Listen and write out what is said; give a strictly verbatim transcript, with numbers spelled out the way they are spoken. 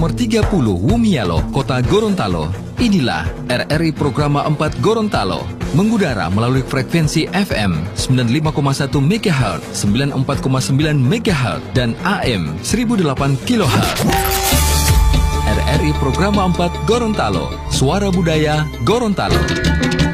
nomor tiga puluh Wumialo, Kota Gorontalo. Inilah R R I Programa empat Gorontalo, mengudara melalui frekuensi F M sembilan puluh lima koma satu megahertz, sembilan puluh empat koma sembilan megahertz, dan A M seribu delapan kilohertz. R R I Programa empat Gorontalo, Suara Budaya Gorontalo.